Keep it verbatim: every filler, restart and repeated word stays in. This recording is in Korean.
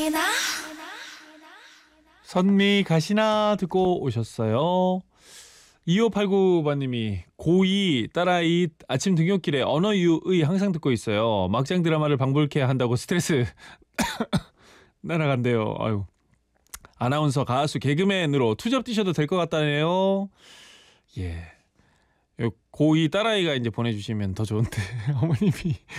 선미 가시나 듣고 오셨어요. 이오팔구 번님이 고이 딸아이 아침 등굣길에 언어유의 항상 듣고 있어요. 막장 드라마를 방불케 한다고 스트레스 날아간대요. 아유. 아나운서, 가수, 개그맨으로 투잡 뛰셔도 될 것 같다네요. 예. 고이 딸아이가 이제 보내주시면 더 좋은데 어머님이